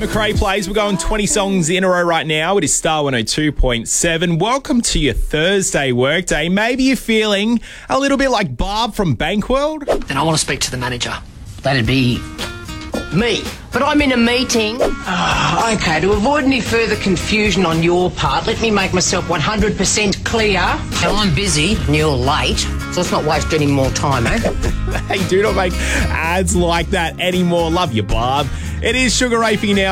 McRae plays. We're going 20 songs in a row right now. It is Star 102.7. Welcome to your Thursday workday. Maybe you're feeling a little bit like Barb from Bankworld. Then I want to speak to the manager. That'd be me. But I'm in a meeting. Okay, to avoid any further confusion on your part, let me make myself 100% clear. Now, I'm busy and you're late, so let's not waste any more time, eh? Hey, do not make ads like that anymore. Love you, Barb. It is Sugar Ray for you now.